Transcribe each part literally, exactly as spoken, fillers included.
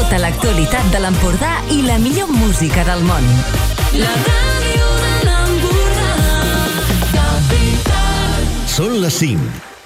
Tota l'actualitat de l'Empordà i la millor música del món. La ràdio de l'Empordà, Capital. Són les cinc.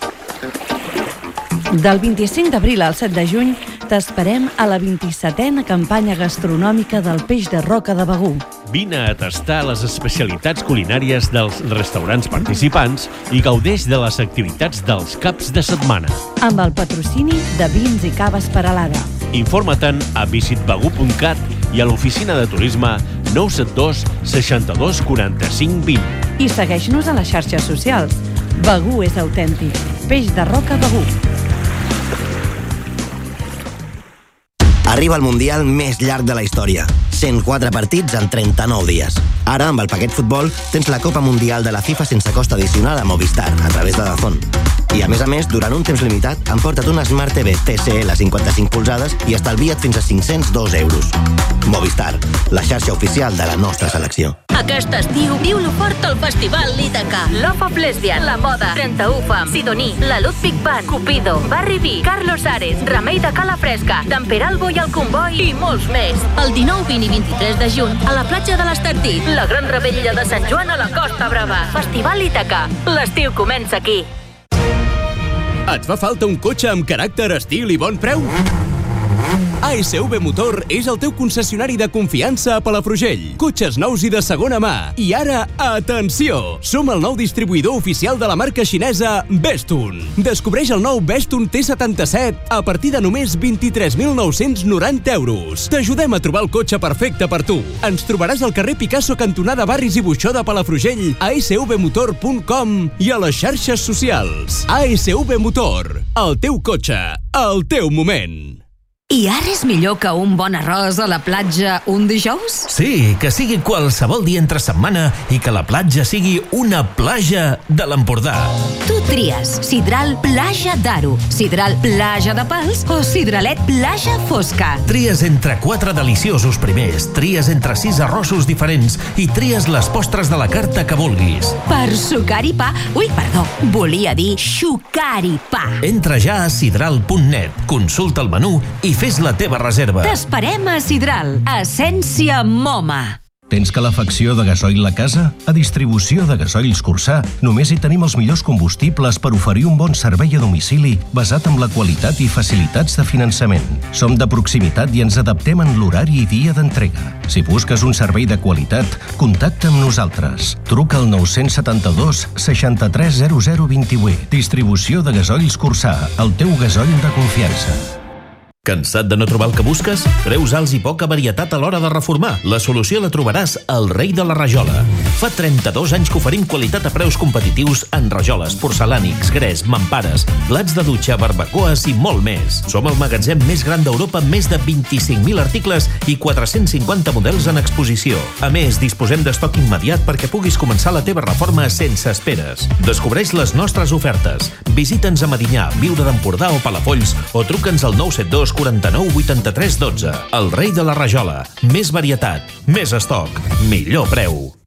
Del vint-i-cinc d'abril al set de juny t'esperem a la vint-i-setena campanya gastronòmica del peix de roca de Begur. Vine a tastar les especialitats culinàries dels restaurants participants i gaudeix de les activitats dels caps de setmana. Amb el patrocini de Vins i Caves Peralada. Informa't-en a visit begur punt cat i a l'oficina de turisme nou set dos seixanta-dos quaranta-cinc vint. I segueix-nos a les xarxes socials. Begur és autèntic. Peix de roca Begur. Arriba el Mundial més llarg de la història. cent quatre partits en trenta-nou dies. Ara, amb el paquet futbol, tens la Copa Mundial de la FIFA sense cost addicional a Movistar, a través de Dazón. I a més a més, durant un temps limitat, emporta't una Smart T V T C L cinquanta-cinc polzades i estalvia't fins a cinc-cents dos euros. Movistar, la xarxa oficial de la nostra selecció. Aquest estiu, viu-lo fort al Festival Ítaca. Love of Lesbian, La Moda, trenta-u Fam, Sidoní, La Luz Big Band, Cupido, Barry B, Carlos Ares, Remei de Cala Fresca, Dan Peralbo i el Comboi i molts més. El dinou, vint i vint-i-tres de juny, a la platja de l'Estartit, la gran revetlla de Sant Joan a la Costa Brava. Festival Ítaca. L'estiu comença aquí. Et fa falta un cotxe amb caràcter, estil i bon preu? A S V Motor és el teu concessionari de confiança a Palafrugell. Cotxes nous i de segona mà. I ara, atenció! Som el nou distribuïdor oficial de la marca xinesa Bestun. Descobreix el nou Bestun T setanta-set a partir de només vint-i-tres mil nou-cents noranta euros. T'ajudem a trobar el cotxe perfecte per tu. Ens trobaràs al carrer Picasso, cantonada Barris i Buixó de Palafrugell, a s v motor punt com i a les xarxes socials. A S V Motor, el teu cotxe, el teu moment. Hi ha res millor que un bon arròs a la platja un dijous? Sí, que sigui qualsevol dia entre setmana i que la platja sigui una plaja de l'Empordà. Tu tries sidral Plaja d'Aro, sidral Plaja de Pals o sidralet Plaja Fosca. Tries entre quatre deliciosos primers, tries entre sis arrossos diferents i tries les postres de la carta que vulguis. Per sucar i pa... Ui, perdó, volia dir xucar i pa. Entra ja a sidral punt net, consulta el menú i fes la teva reserva. T'esperem a Sidral, Essència Moma. Tens calefacció de gasoil a casa? A Distribució de Gasoils Cursà només hi tenim els millors combustibles per oferir un bon servei a domicili basat en la qualitat i facilitats de finançament. Som de proximitat i ens adaptem en l'horari i dia d'entrega. Si busques un servei de qualitat, contacta amb nosaltres. Truca al nou setanta-dos seixanta-tres zero zero vint-i-vuit. Distribució de Gasoils Cursà, el teu gasoil de confiança. Cansat de no trobar el que busques? Preus alts i poca varietat a l'hora de reformar. La solució la trobaràs al Rei de la Rajola. Fa trenta-dos anys que oferim qualitat a preus competitius en rajoles, porcelànics, gres, mampares, plats de dutxa, barbacoes i molt més. Som el magatzem més gran d'Europa amb més de vint-i-cinc mil articles i quatre-cents cinquanta models en exposició. A més, disposem d'estoc immediat perquè puguis començar la teva reforma sense esperes. Descobreix les nostres ofertes. Visita'ns a Medinyà, Viure d'Empordà o Palafolls o truca'ns al nou set dos quaranta-nou vuitanta-tres dotze. El Rei de la Rajola. Més varietat, més estoc, millor preu.